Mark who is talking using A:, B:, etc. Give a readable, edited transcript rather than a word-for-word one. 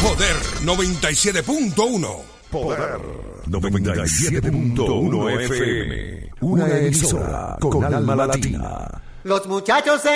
A: Poder 97.1.
B: Poder 97.1 FM. Una emisora con alma latina.
C: Los muchachos